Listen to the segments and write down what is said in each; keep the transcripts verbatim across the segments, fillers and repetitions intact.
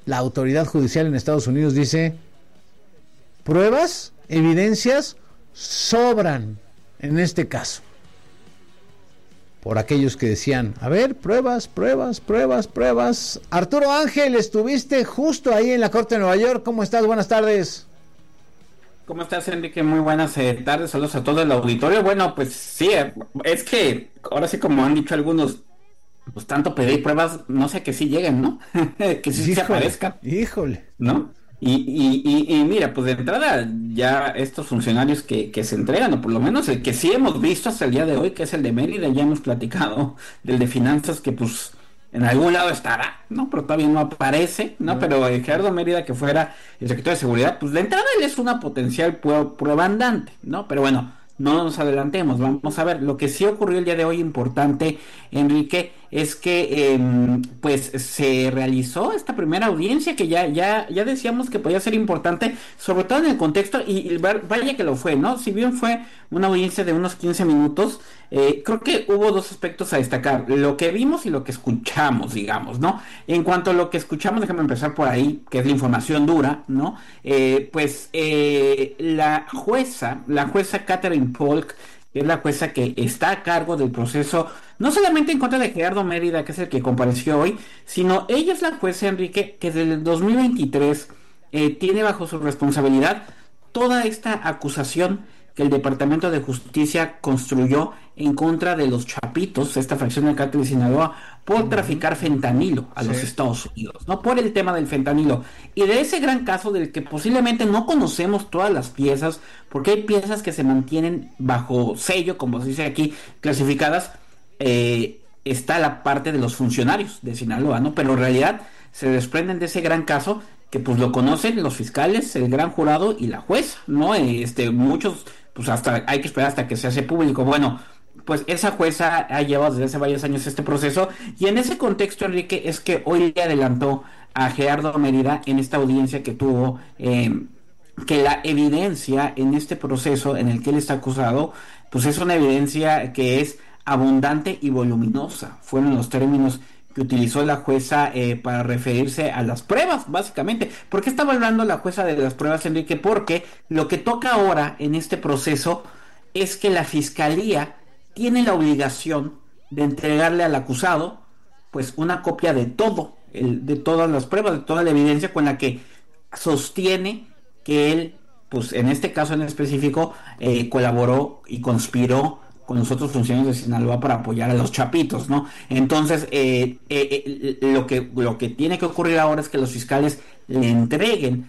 la autoridad judicial en Estados Unidos dice: pruebas, evidencias sobran en este caso. Por aquellos que decían: a ver, pruebas, pruebas, pruebas, pruebas. Arturo Ángel, estuviste justo ahí en la Corte de Nueva York. ¿Cómo estás? Buenas tardes. ¿Cómo estás, Enrique? Muy buenas eh, tardes, saludos a todo el auditorio. Bueno, pues sí, eh, es que ahora sí, como han dicho algunos, pues tanto pedir pruebas, no sé, que sí lleguen, ¿no? que sí híjole, se aparezcan. Híjole. ¿No? Y, y, y, y mira, pues de entrada ya estos funcionarios que, que se entregan, o por lo menos el que sí hemos visto hasta el día de hoy, que es el de Mérida, ya hemos platicado del de finanzas, que pues en algún lado estará, ¿no? Pero todavía no aparece, ¿no? No. Pero eh, Gerardo Mérida, que fuera el secretario de Seguridad, pues de entrada él es una potencial pu- prueba andante, ¿no? Pero bueno, no nos adelantemos, vamos a ver. Lo que sí ocurrió el día de hoy importante, Enrique, es que eh, pues se realizó esta primera audiencia que ya, ya, ya decíamos que podía ser importante, sobre todo en el contexto, y, y vaya que lo fue, ¿no? Si bien fue una audiencia de unos quince minutos, eh, creo que hubo dos aspectos a destacar: lo que vimos y lo que escuchamos, digamos, ¿no? En cuanto a lo que escuchamos, déjame empezar por ahí, que es la información dura, ¿no? Eh, pues eh, la jueza, la jueza Catherine Polk, que es la jueza que está a cargo del proceso, no solamente en contra de Gerardo Mérida, que es el que compareció hoy, sino ella es la jueza, Enrique, que desde el dos mil veintitrés eh, tiene bajo su responsabilidad toda esta acusación que el Departamento de Justicia construyó en contra de los Chapitos, esta fracción del cártel de Sinaloa, por traficar fentanilo a sí. los Estados Unidos, ¿no? Por el tema del fentanilo. Y de ese gran caso del que posiblemente no conocemos todas las piezas, porque hay piezas que se mantienen bajo sello, como se dice aquí, clasificadas, eh, está la parte de los funcionarios de Sinaloa, ¿no? Pero en realidad se desprenden de ese gran caso que pues lo conocen los fiscales, el gran jurado y la jueza, ¿no? Este, muchos, pues hasta hay que esperar hasta que se hace público. Bueno, pues esa jueza ha llevado desde hace varios años este proceso, y en ese contexto, Enrique, es que hoy le adelantó a Gerardo Mérida en esta audiencia que tuvo, eh, que la evidencia en este proceso en el que él está acusado, pues es una evidencia que es abundante y voluminosa. Fueron los términos que utilizó la jueza eh, para referirse a las pruebas, básicamente. ¿Por qué estaba hablando la jueza de las pruebas, Enrique? Porque lo que toca ahora en este proceso es que la fiscalía tiene la obligación de entregarle al acusado pues una copia de todo, el, de todas las pruebas, de toda la evidencia con la que sostiene que él, pues en este caso en específico, eh, colaboró y conspiró con los otros funcionarios de Sinaloa para apoyar a los Chapitos, ¿no? Entonces, eh, eh, eh, lo que lo que tiene que ocurrir ahora es que los fiscales le entreguen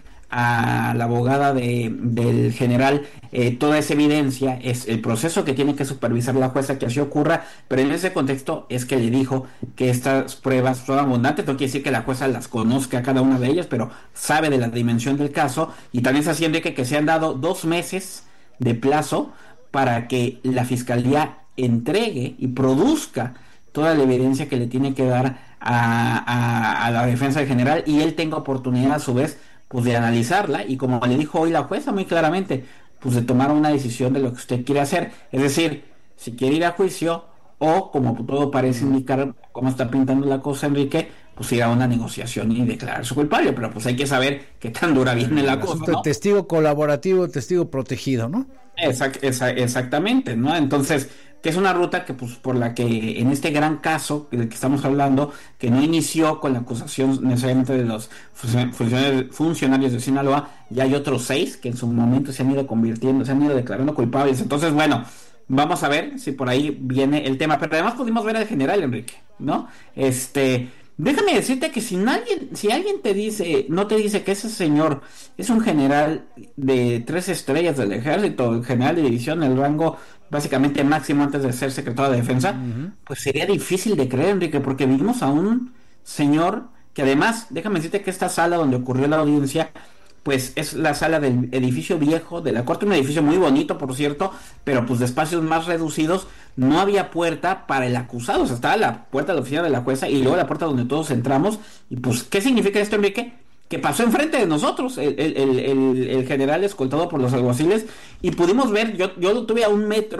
a la abogada de, del general eh, toda esa evidencia. Es el proceso que tiene que supervisar la jueza que así ocurra, pero en ese contexto es que le dijo que estas pruebas son abundantes. No quiere decir que la jueza las conozca a cada una de ellas, pero sabe de la dimensión del caso, y también se haciendo que, que se han dado dos meses de plazo para que la fiscalía entregue y produzca toda la evidencia que le tiene que dar a, a, a la defensa del general, y él tenga oportunidad a su vez pues de analizarla, y como le dijo hoy la jueza muy claramente, pues de tomar una decisión de lo que usted quiere hacer, es decir, si quiere ir a juicio o, como todo parece indicar, como está pintando la cosa, Enrique, pues ir a una negociación y declararse culpable. Pero pues hay que saber qué tan dura viene la cosa, ¿no? Testigo colaborativo, testigo protegido, ¿no? Exact, exa, exactamente, ¿no? Entonces, que es una ruta que pues por la que en este gran caso del que estamos hablando, que no inició con la acusación necesariamente de los funcionarios, funcionarios de Sinaloa, ya hay otros seis que en su momento se han ido convirtiendo, se han ido declarando culpables. Entonces, bueno, vamos a ver si por ahí viene el tema. Pero además pudimos ver al general, Enrique, ¿no? Este... Déjame decirte que si alguien, si alguien te dice, no te dice que ese señor es un general de tres estrellas del ejército, el general de división, el rango básicamente máximo antes de ser secretario de defensa, uh-huh. pues sería difícil de creer, Enrique, porque vimos a un señor que además, déjame decirte que esta sala donde ocurrió la audiencia, pues es la sala del edificio viejo de la corte, un edificio muy bonito, por cierto, pero pues de espacios más reducidos. No había puerta para el acusado, o sea, estaba la puerta de la oficina de la jueza y luego la puerta donde todos entramos. Y pues, ¿qué significa esto, Enrique? Que pasó enfrente de nosotros el, el, el, el, el general escoltado por los alguaciles, y pudimos ver, yo, yo lo tuve a un metro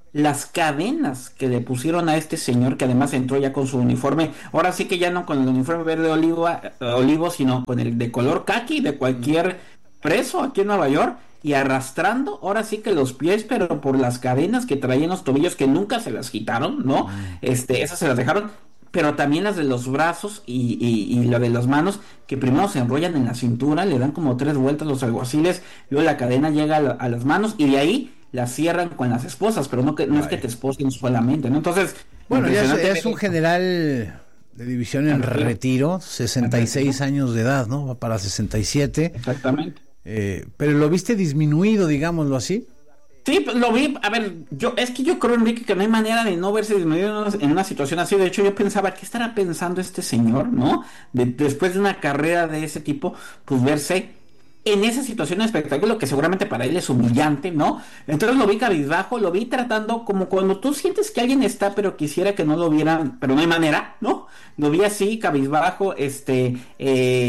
las cadenas que le pusieron a este señor, que además entró ya con su uniforme, ahora sí que ya no con el uniforme verde oliva, olivo, sino con el de color caqui de cualquier preso aquí en Nueva York, y arrastrando ahora sí que los pies, pero por las cadenas que traían los tobillos, que nunca se las quitaron, ¿no? Este, esas se las dejaron, pero también las de los brazos y, y, y la de las manos, que primero se enrollan en la cintura, le dan como tres vueltas los alguaciles, luego la cadena llega a, la, a las manos, y de ahí la cierran con las esposas, pero no que no es que te esposen solamente, ¿no? Entonces, bueno, ya es, es un general de división en retiro, sesenta y seis años de edad, ¿no? Va para sesenta y siete. Exactamente. Eh, pero lo viste disminuido, digámoslo así. Sí, lo vi, a ver, yo es que yo creo, Enrique, que no hay manera de no verse disminuido en una, en una situación así. De hecho, yo pensaba, ¿qué estará pensando este señor, no? De, después de una carrera de ese tipo, pues verse en esa situación de espectáculo que seguramente para él es humillante, ¿no? Entonces lo vi cabizbajo, lo vi tratando como cuando tú sientes que alguien está pero quisiera que no lo vieran, pero no hay manera, ¿no? Lo vi así, cabizbajo, este, eh,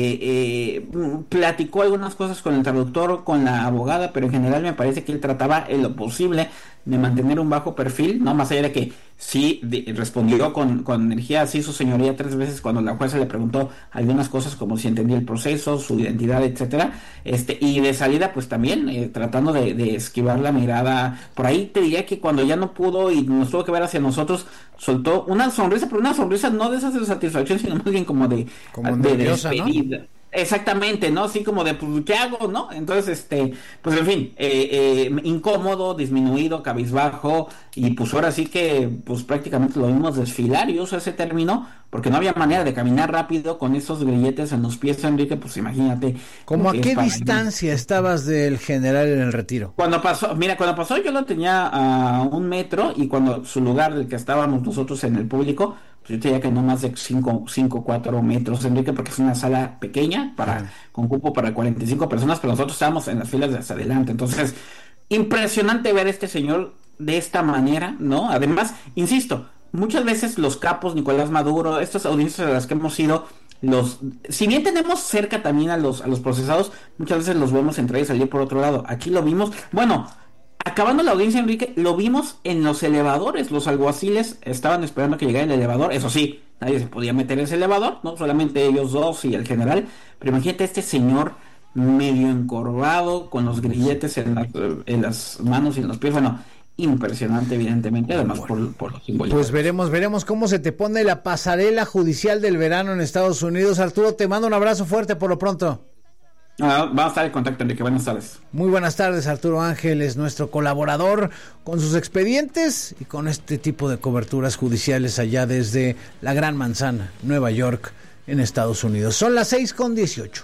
eh, platicó algunas cosas con el traductor, con la abogada, pero en general me parece que él trataba en lo posible de mantener un bajo perfil, ¿no? Más allá de que sí de, respondió con, con energía, sí, su señoría tres veces cuando la jueza le preguntó algunas cosas como si entendía el proceso, su identidad, etcétera, este, y de salida pues también eh, tratando de, de esquivar la mirada. Por ahí te diría que cuando ya no pudo y nos tuvo que ver hacia nosotros, soltó una sonrisa, pero una sonrisa no de esas de satisfacción, sino más bien como de, como de nerviosa, despedida, ¿no? Exactamente, ¿no? Así como de, pues, ¿qué hago, no? Entonces, este, pues, en fin, eh, eh, incómodo, disminuido, cabizbajo, y pues ahora sí que, pues, prácticamente lo vimos desfilar, y uso ese término, porque no había manera de caminar rápido con esos grilletes en los pies, Enrique, pues, imagínate. ¿Cómo a qué distancia estabas del general en el retiro? Cuando pasó, mira, cuando pasó yo lo tenía a un metro, y cuando su lugar, del que estábamos nosotros en el público, yo te diría que no más de cinco, cinco, cuatro metros, Enrique, porque es una sala pequeña para, uh-huh. con cupo para cuarenta y cinco personas, pero nosotros estábamos en las filas de hacia adelante. Entonces, impresionante ver a este señor de esta manera, ¿no? Además, insisto, muchas veces los capos, Nicolás Maduro, estas audiencias a las que hemos ido, los, si bien tenemos cerca también a los, a los procesados, muchas veces los vemos entrar y salir por otro lado. Aquí lo vimos, bueno, acabando la audiencia, Enrique, lo vimos en los elevadores. Los alguaciles estaban esperando que llegara el elevador. Eso sí, nadie se podía meter en ese elevador, ¿no? Solamente ellos dos y el general. Pero imagínate este señor medio encorvado, con los grilletes en, la, en las manos y en los pies. Bueno, impresionante, evidentemente, además por, por los símbolos. Pues veremos, veremos cómo se te pone la pasarela judicial del verano en Estados Unidos. Arturo, te mando un abrazo fuerte por lo pronto. Ah, vamos a estar en contacto, Enrique. Buenas tardes. Muy buenas tardes. Arturo Ángel es nuestro colaborador con sus expedientes y con este tipo de coberturas judiciales allá desde la Gran Manzana, Nueva York, en Estados Unidos. Son las seis con dieciocho.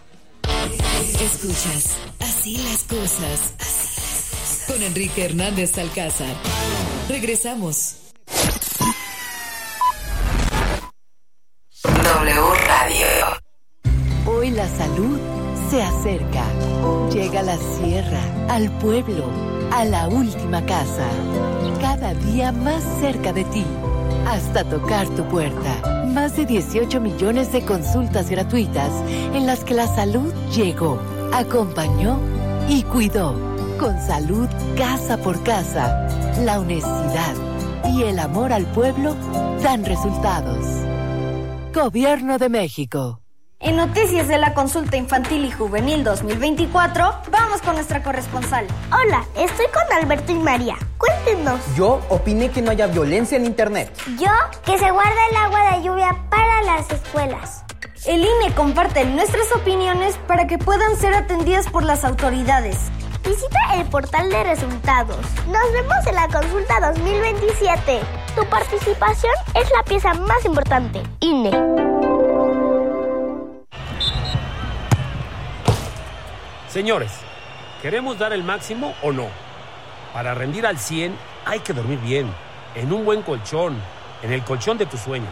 Escuchas Así las cosas, así las cosas, con Enrique Hernández Alcázar. Regresamos. W Radio. Hoy la salud se acerca. Llega a la sierra, al pueblo, a la última casa. Cada día más cerca de ti, hasta tocar tu puerta. Más de dieciocho millones de consultas gratuitas en las que la salud llegó, acompañó y cuidó. Con salud casa por casa, la honestidad y el amor al pueblo dan resultados. Gobierno de México. En Noticias de la Consulta Infantil y Juvenil dos mil veinticuatro, vamos con nuestra corresponsal. Hola, estoy con Alberto y María. Cuéntenos. Yo opiné que no haya violencia en internet. Yo, que se guarda el agua de lluvia para las escuelas. El I N E comparte nuestras opiniones para que puedan ser atendidas por las autoridades. Visita el portal de resultados. Nos vemos en la consulta dos mil veintisiete. Tu participación es la pieza más importante. I N E. Señores, ¿queremos dar el máximo o no? Para rendir al cien hay que dormir bien, en un buen colchón, en el colchón de tus sueños.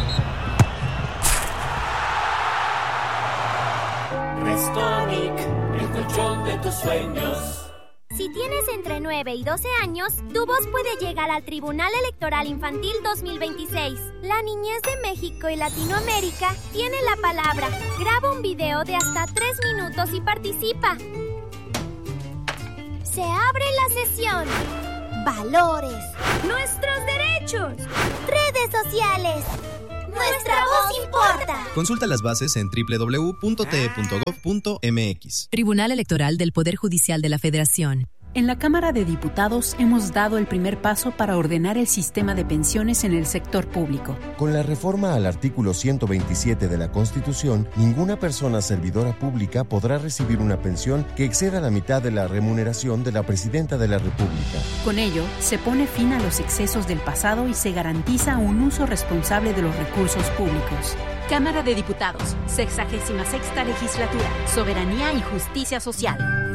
Restonic, el colchón de tus sueños. Si tienes entre nueve y doce años, tu voz puede llegar al Tribunal Electoral Infantil dos mil veintiséis. La niñez de México y Latinoamérica tiene la palabra. Graba un video de hasta tres minutos y participa. Se abre la sesión. valores, nuestros derechos, redes sociales. Nuestra voz importa. Consulta las bases en doble u doble u doble u punto t e punto gov punto m x. Tribunal Electoral del Poder Judicial de la Federación. En la Cámara de Diputados hemos dado el primer paso para ordenar el sistema de pensiones en el sector público. Con la reforma al artículo ciento veintisiete de la Constitución, ninguna persona servidora pública podrá recibir una pensión que exceda la mitad de la remuneración de la Presidenta de la República. Con ello, se pone fin a los excesos del pasado y se garantiza un uso responsable de los recursos públicos. Cámara de Diputados, sexagésima sexta legislatura, soberanía y justicia social.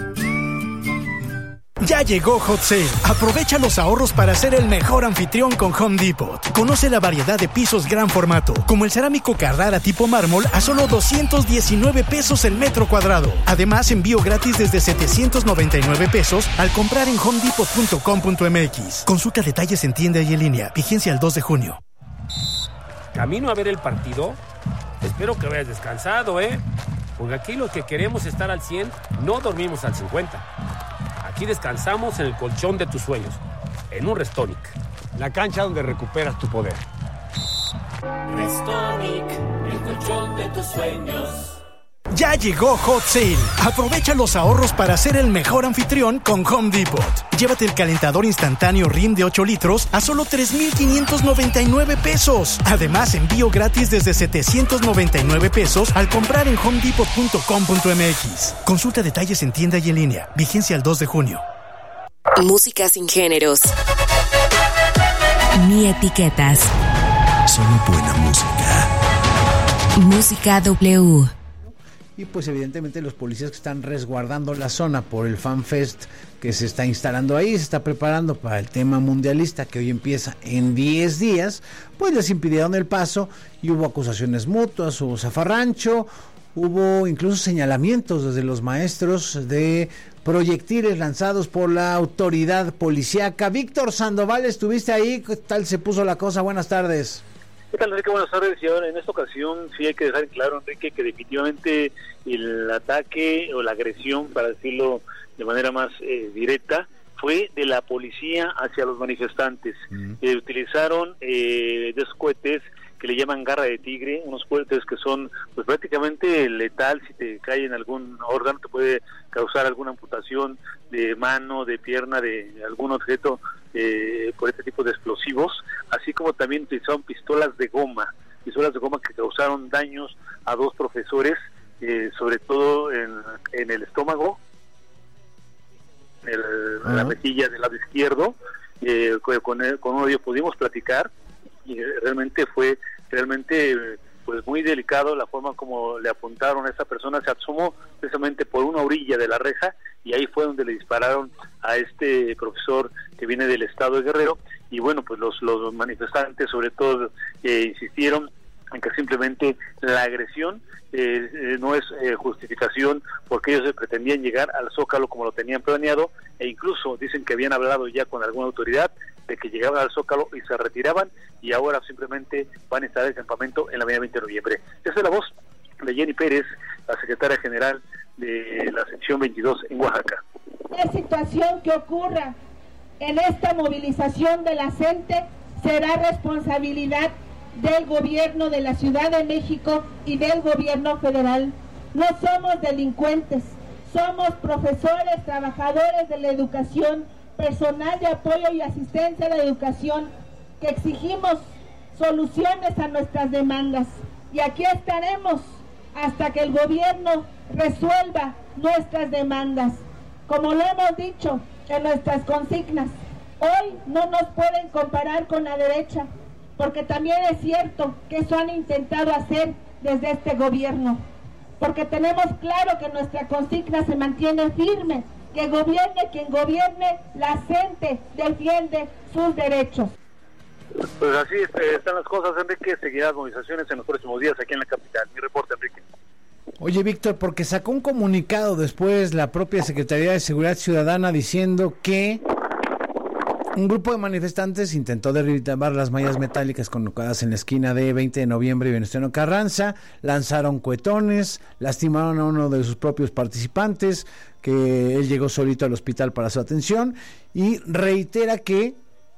Ya llegó Hot Sale. Aprovecha los ahorros para ser el mejor anfitrión con Home Depot. Conoce la variedad de pisos gran formato, como el cerámico Carrara tipo mármol a solo doscientos diecinueve pesos el metro cuadrado. Además, envío gratis desde setecientos noventa y nueve pesos al comprar en home depot punto com punto m x. Consulta detalles en tienda y en línea. Vigencia el dos de junio. ¿Camino a ver el partido? Espero que vayas descansado, ¿eh? Porque aquí los que queremos estar al cien no dormimos al cincuenta. Aquí descansamos en el colchón de tus sueños, en un Restonic, la cancha donde recuperas tu poder. Restonic, el colchón de tus sueños. Ya llegó Hot Sale. Aprovecha los ahorros para ser el mejor anfitrión con Home Depot. Llévate el calentador instantáneo R I M de ocho litros a solo tres mil quinientos noventa y nueve pesos. Además, envío gratis desde setecientos noventa y nueve pesos al comprar en home depot punto com punto m x. Consulta detalles en tienda y en línea. Vigencia el dos de junio. Música sin géneros ni etiquetas. Solo buena música. Música W. Y pues evidentemente los policías que están resguardando la zona por el FanFest que se está instalando ahí, se está preparando para el tema mundialista que hoy empieza en diez días, pues les impidieron el paso y hubo acusaciones mutuas, hubo zafarrancho, hubo incluso señalamientos desde los maestros de proyectiles lanzados por la autoridad policíaca. Víctor Sandoval, estuviste ahí, ¿qué tal se puso la cosa? Buenas tardes. ¿Qué tal, Enrique? Buenas tardes. Y ahora, en esta ocasión sí hay que dejar claro, Enrique, que definitivamente el ataque o la agresión, para decirlo de manera más eh, directa, fue de la policía hacia los manifestantes. Uh-huh. Eh, utilizaron eh, dos cohetes que le llaman garra de tigre, unos cohetes que son pues prácticamente letal. Si te cae en algún órgano te puede causar alguna amputación de mano, de pierna, de algún objeto eh, por este tipo de explosivos, así como también utilizaron pistolas de goma, pistolas de goma que causaron daños a dos profesores, eh, sobre todo en, en el estómago, en, el, uh-huh. en la mejilla del lado izquierdo. Eh, con, con uno de ellos pudimos platicar y realmente fue realmente pues muy delicado la forma como le apuntaron a esa persona. Se asomó precisamente por una orilla de la reja y ahí fue donde le dispararon a este profesor que viene del estado de Guerrero. Y bueno, pues los, los manifestantes sobre todo eh, insistieron en que simplemente la agresión eh, eh, no es eh, justificación, porque ellos pretendían llegar al Zócalo como lo tenían planeado, e incluso dicen que habían hablado ya con alguna autoridad de que llegaban al Zócalo y se retiraban, y ahora simplemente van a instalar el campamento en la avenida veinte de noviembre. Esa es la voz de Jenny Pérez, la secretaria general de la sección veintidós en Oaxaca. La situación que ocurra en esta movilización de la gente será responsabilidad del gobierno de la Ciudad de México y del gobierno federal. No somos delincuentes, somos profesores, trabajadores de la educación, personal de apoyo y asistencia a la educación, que exigimos soluciones a nuestras demandas, y aquí estaremos hasta que el gobierno resuelva nuestras demandas. Como lo hemos dicho en nuestras consignas, hoy no nos pueden comparar con la derecha, porque también es cierto que eso han intentado hacer desde este gobierno, porque tenemos claro que nuestra consigna se mantiene firme, que gobierne quien gobierne, la gente defiende sus derechos. Pues así están las cosas, Enrique. Seguirán movilizaciones en los próximos días aquí en la capital. Mi reporte, Enrique. Oye, Víctor, porque sacó un comunicado después la propia Secretaría de Seguridad Ciudadana diciendo que Un grupo de manifestantes intentó derribar las mallas metálicas colocadas en la esquina de veinte de noviembre y Venustiano Carranza, lanzaron cuetones, lastimaron a uno de sus propios participantes, que él llegó solito al hospital para su atención, y reitera que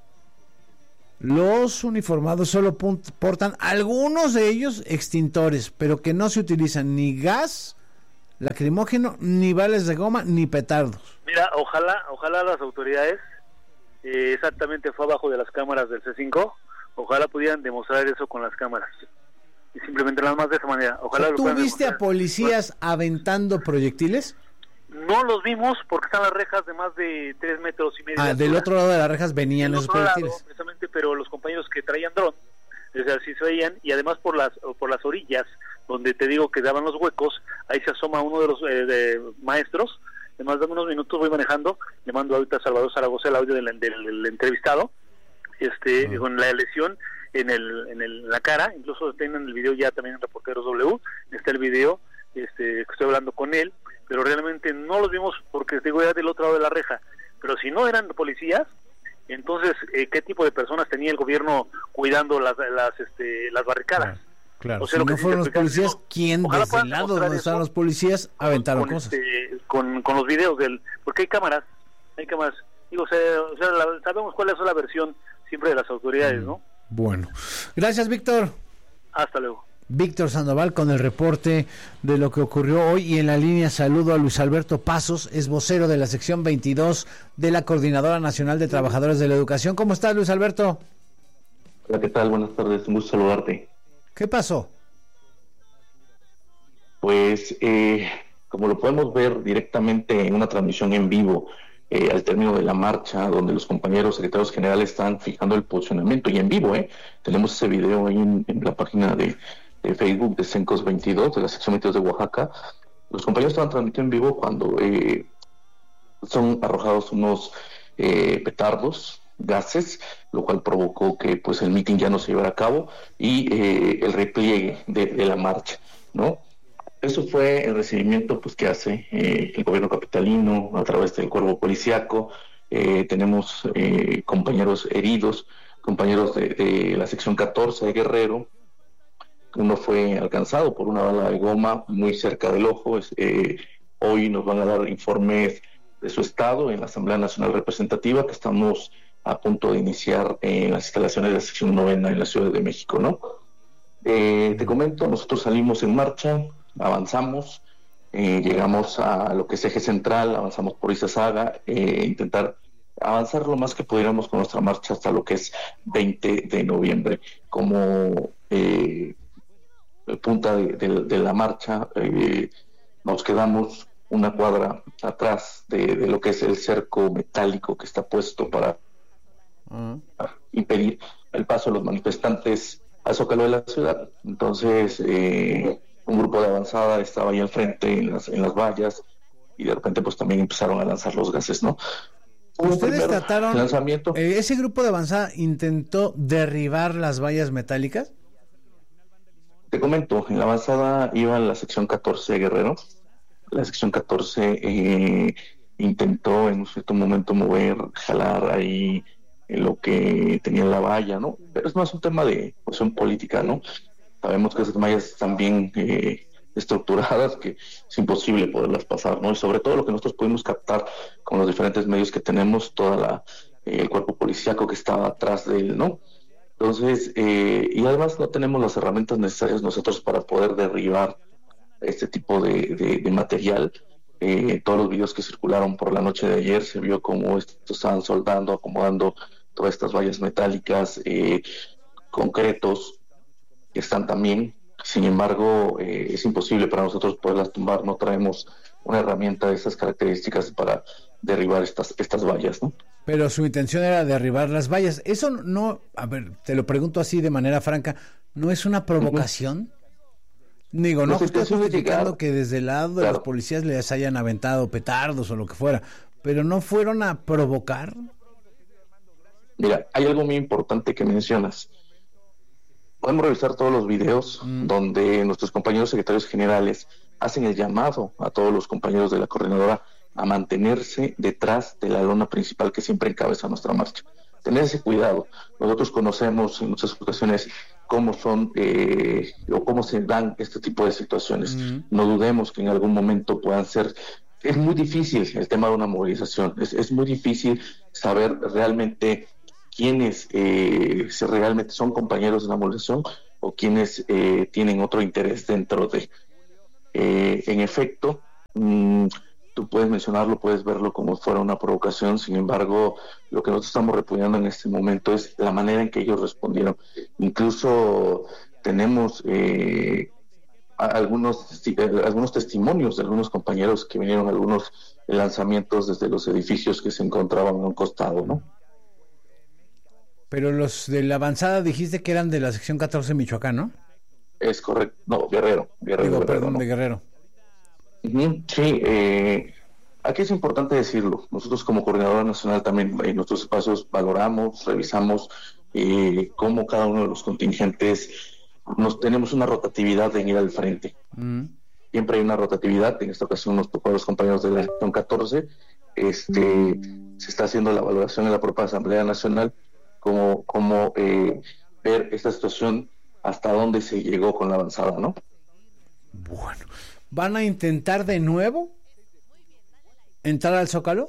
los uniformados solo portan, algunos de ellos, extintores, pero que no se utilizan ni gas lacrimógeno, ni balas de goma, ni petardos. Mira, ojalá, ojalá las autoridades, eh, exactamente fue abajo de las cámaras del C cinco, ojalá pudieran demostrar eso con las cámaras. Y simplemente nada más de esa manera. Ojalá. ¿Tú viste a policías bueno, aventando proyectiles? No los vimos porque están las rejas de más de tres metros y medio. Ah, del otro lado de las rejas venían esos proyectiles. Lado, precisamente, pero los compañeros que traían dron, es decir, sí se veían, y además por las por las orillas, donde te digo que daban los huecos, ahí se asoma uno de los eh, de maestros. Además de unos minutos voy manejando, le mando ahorita a Salvador Zaragoza el audio del, del, del entrevistado, este uh-huh. con la lesión en el en el, la cara, incluso tienen el video ya también en Reporteros W, está el video, este que estoy hablando con él, pero realmente no los vimos porque te digo ya del otro lado de la reja. Pero si no eran policías, entonces eh, ¿qué tipo de personas tenía el gobierno cuidando las las este las barricadas? Claro. Claro, o sea, si no fueron los policías, no, ¿quién desde el lado donde estaban los policías aventaron con, cosas? Este, con, con los videos del... Porque hay cámaras, hay cámaras. Digo, o sea, o sea la, sabemos cuál es la versión siempre de las autoridades, ¿no? Bueno. Gracias, Víctor. Hasta luego. Víctor Sandoval con el reporte de lo que ocurrió hoy, y en la línea saludo a Luis Alberto Pasos, es vocero de la sección veintidós de la Coordinadora Nacional de Trabajadores de la Educación. ¿Cómo estás, Luis Alberto? Hola, ¿qué tal? Buenas tardes, un gusto saludarte. ¿Qué pasó? Pues, eh, como lo podemos ver directamente en una transmisión en vivo, eh, al término de la marcha, donde los compañeros secretarios generales están fijando el posicionamiento, y en vivo, eh, tenemos ese video ahí en, en la página de, de Facebook de Cencos veintidós, de la sección veintidós de Oaxaca. Los compañeros estaban transmitiendo en vivo cuando eh, son arrojados unos eh, petardos, gases, lo cual provocó que pues el mitin ya no se llevara a cabo y eh, el repliegue de, de la marcha, ¿no? Eso fue el recibimiento pues que hace eh, el gobierno capitalino a través del cuerpo policiaco. Eh, tenemos eh, compañeros heridos, compañeros de, de la sección catorce de Guerrero. Uno fue alcanzado por una bala de goma muy cerca del ojo. Eh, hoy nos van a dar informes de su estado en la Asamblea Nacional Representativa, que estamos a punto de iniciar en las instalaciones de la sección novena en la Ciudad de México, ¿no? Eh, te comento, nosotros salimos en marcha, avanzamos, eh, llegamos a lo que es eje central, avanzamos por Izazaga, eh, intentar avanzar lo más que pudiéramos con nuestra marcha hasta lo que es veinte de noviembre. Como eh, punta de, de, de la marcha, eh, nos quedamos una cuadra atrás de, de lo que es el cerco metálico que está puesto para uh-huh. impedir el paso de los manifestantes al zócalo de la ciudad. Entonces eh, un grupo de avanzada estaba ahí al frente en las, en las vallas, y de repente pues también empezaron a lanzar los gases, ¿no? ¿Ustedes trataron, lanzamiento. Eh, ese grupo de avanzada intentó derribar las vallas metálicas? Te comento, en la avanzada iba la sección catorce de Guerrero. La sección catorce eh, intentó en un cierto momento mover, jalar ahí en lo que tenía la valla, ¿no? Pero es más un tema de cuestión política, ¿no? Sabemos que esas mallas están bien eh, estructuradas, que es imposible poderlas pasar, ¿no? Y sobre todo lo que nosotros pudimos captar con los diferentes medios que tenemos, toda la eh, el cuerpo policíaco que estaba atrás de él, ¿no? Entonces, eh, y además no tenemos las herramientas necesarias nosotros para poder derribar este tipo de, de, de material. Eh, todos los videos que circularon por la noche de ayer se vio como estos estaban soldando, acomodando todas estas vallas metálicas, eh, concretos que están también. Sin embargo, eh, es imposible para nosotros poderlas tumbar. No traemos una herramienta de esas características para derribar estas estas vallas, ¿no? Pero su intención era derribar las vallas. Eso no, a ver, te lo pregunto así de manera franca, ¿no es una provocación? Uh-huh. Digo, no estoy justificando que desde el lado de claro. los policías les hayan aventado petardos o lo que fuera, pero ¿no fueron a provocar? Mira, hay algo muy importante que mencionas. Podemos revisar todos los videos mm. donde nuestros compañeros secretarios generales hacen el llamado a todos los compañeros de la coordinadora a mantenerse detrás de la lona principal que siempre encabeza nuestra marcha. tener ese cuidado. Nosotros conocemos en muchas ocasiones cómo son eh, o cómo se dan este tipo de situaciones. Mm. No dudemos que en algún momento puedan ser. Es muy difícil el tema de una movilización, es, es muy difícil saber realmente quiénes eh, si realmente son compañeros de la movilización o quienes eh, tienen otro interés dentro de. Eh, en efecto, mmm, tú puedes mencionarlo, puedes verlo como fuera una provocación, sin embargo, lo que nosotros estamos repudiando en este momento es la manera en que ellos respondieron. Incluso tenemos eh, algunos, algunos testimonios de algunos compañeros que vinieron a algunos lanzamientos desde los edificios que se encontraban a un costado, ¿no? Pero los de la avanzada dijiste que eran de la sección catorce Michoacán, ¿no? Es correcto, no, Guerrero. Guerrero Digo, Guerrero, perdón, ¿no? de Guerrero. Uh-huh, sí, eh, aquí es importante decirlo. Nosotros como Coordinadora Nacional también en nuestros espacios valoramos, revisamos eh, cómo cada uno de los contingentes nos tenemos una rotatividad en ir al frente. Mm. Siempre hay una rotatividad. En esta ocasión nos tocó a los compañeros de la sección catorce. Este, se está haciendo la valoración en la propia Asamblea Nacional, como, como eh, ver esta situación hasta dónde se llegó con la avanzada, ¿no? Bueno, ¿van a intentar de nuevo entrar al Zócalo?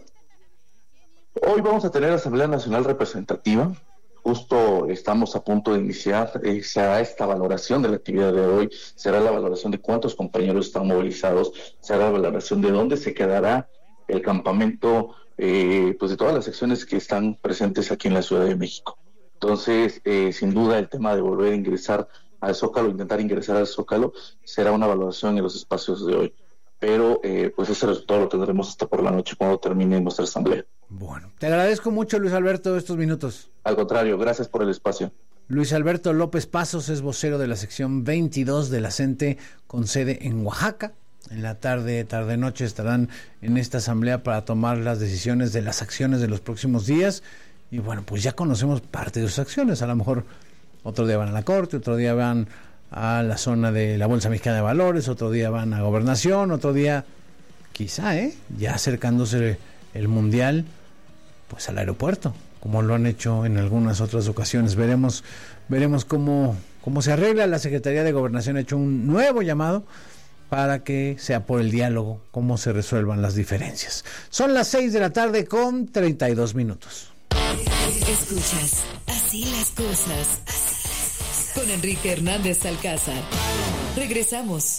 Hoy vamos a tener Asamblea Nacional Representativa. Justo estamos a punto de iniciar, eh, será esta valoración de la actividad de hoy, será la valoración de cuántos compañeros están movilizados, será la valoración de dónde se quedará el campamento, eh, pues de todas las secciones que están presentes aquí en la Ciudad de México. Entonces, eh, sin duda, el tema de volver a ingresar al Zócalo, intentar ingresar al Zócalo, será una valoración en los espacios de hoy. Pero, eh, pues ese resultado lo tendremos hasta por la noche cuando termine nuestra asamblea. Bueno, te agradezco mucho, Luis Alberto, estos minutos. Al contrario, gracias por el espacio. Luis Alberto López Pasos es vocero de la sección veintidós de la CENTE con sede en Oaxaca. En la tarde, tarde-noche estarán en esta asamblea para tomar las decisiones de las acciones de los próximos días. Y bueno, pues ya conocemos parte de sus acciones. A lo mejor otro día van a la Corte, otro día van a la zona de la Bolsa Mexicana de Valores, otro día van a Gobernación, otro día, quizá, ¿eh? ya acercándose el Mundial, pues al aeropuerto, como lo han hecho en algunas otras ocasiones. Veremos, veremos cómo, cómo se arregla. La Secretaría de Gobernación ha hecho un nuevo llamado para que sea por el diálogo, cómo se resuelvan las diferencias. Son las seis de la tarde con treinta y dos minutos. Escuchas, así las cosas, con Enrique Hernández Alcázar. Regresamos.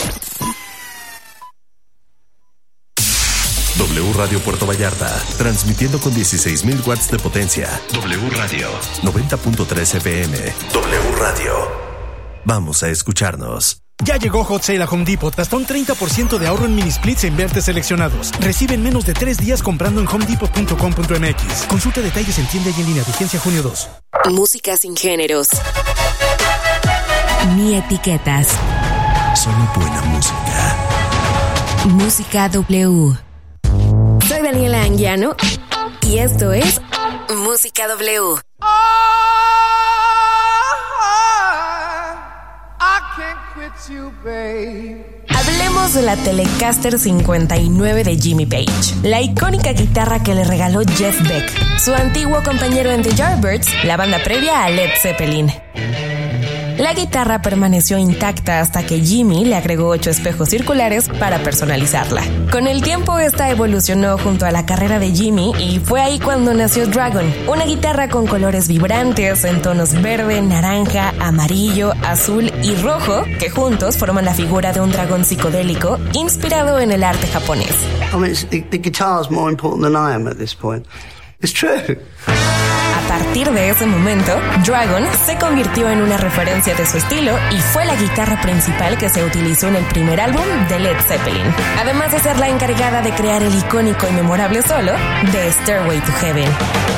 W Radio Puerto Vallarta, transmitiendo con dieciséis mil watts de potencia. W Radio, noventa punto tres F M. W Radio. Vamos a escucharnos. Ya llegó Hot Sale a Home Depot, hasta un treinta por ciento de ahorro en mini splits e invertes seleccionados. Recibe en menos de tres días comprando en home depot punto com punto m x. Consulta detalles en tienda y en línea, vigencia junio dos. Música sin géneros, ni etiquetas. Solo buena música. Música W. Soy Daniela Anguiano y esto es Música W. Hablemos de la Telecaster cincuenta y nueve de Jimmy Page, la icónica guitarra que le regaló Jeff Beck, su antiguo compañero en The Yardbirds, la banda previa a Led Zeppelin. La guitarra permaneció intacta hasta que Jimmy le agregó ocho espejos circulares para personalizarla. Con el tiempo, esta evolucionó junto a la carrera de Jimmy y fue ahí cuando nació Dragon, una guitarra con colores vibrantes en tonos verde, naranja, amarillo, azul y rojo, que juntos forman la figura de un dragón psicodélico inspirado en el arte japonés. I mean, the, the guitar is more important than I am at this point. It's true. A partir de ese momento, Dragon se convirtió en una referencia de su estilo y fue la guitarra principal que se utilizó en el primer álbum de Led Zeppelin, además de ser la encargada de crear el icónico y memorable solo de Stairway to Heaven.